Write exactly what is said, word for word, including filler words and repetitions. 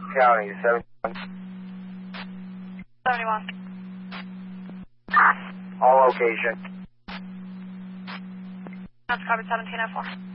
County, seventy-one. seventy-one. All location. That's copy seventeen oh four.